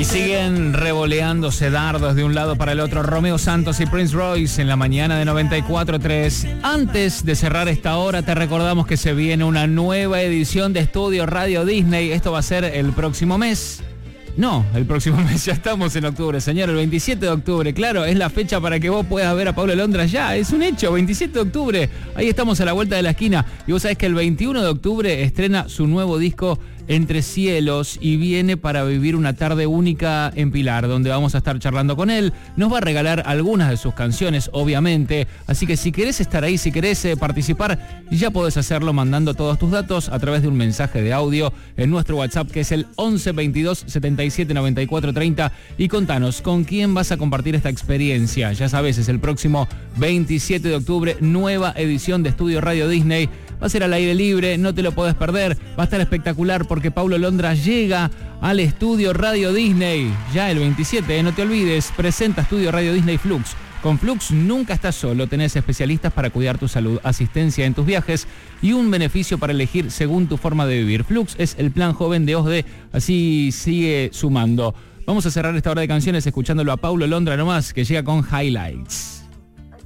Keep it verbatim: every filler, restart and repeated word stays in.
siguen revoleándose dardos de un lado para el otro Romeo Santos y Prince Royce en la mañana de noventa y cuatro tres. Antes de cerrar esta hora, te recordamos que se viene una nueva edición de Estudio Radio Disney. Esto va a ser el próximo mes. No, el próximo mes ya estamos en octubre, señor, el veintisiete de octubre, claro, es la fecha para que vos puedas ver a Paulo Londra ya, es un hecho, veintisiete de octubre, ahí estamos a la vuelta de la esquina, y vos sabés que el veintiuno de octubre estrena su nuevo disco Entre Cielos y viene para vivir una tarde única en Pilar, donde vamos a estar charlando con él, nos va a regalar algunas de sus canciones, obviamente, así que si querés estar ahí, si querés eh, participar, ya podés hacerlo mandando todos tus datos a través de un mensaje de audio en nuestro WhatsApp, que es el once veintidós setenta y siete noventa y cuatro treinta, y contanos con quién vas a compartir esta experiencia. Ya sabes, es el próximo veintisiete de octubre, nueva edición de Estudio Radio Disney. Va a ser al aire libre, no te lo podés perder, va a estar espectacular porque Paulo Londra llega al Estudio Radio Disney. Ya el veintisiete, no te olvides, presenta Estudio Radio Disney Flux. Con Flux nunca estás solo, tenés especialistas para cuidar tu salud, asistencia en tus viajes y un beneficio para elegir según tu forma de vivir. Flux es el plan joven de O S D E, así sigue sumando. Vamos a cerrar esta hora de canciones escuchándolo a Paulo Londra nomás, que llega con Highlights.